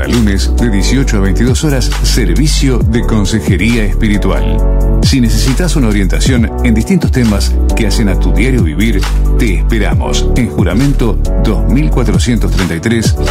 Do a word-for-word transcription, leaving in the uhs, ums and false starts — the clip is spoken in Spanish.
para lunes de dieciocho a veintidós horas, servicio de consejería espiritual. Si necesitas una orientación en distintos temas que hacen a tu diario vivir, te esperamos en Juramento dos mil cuatrocientos treinta y tres,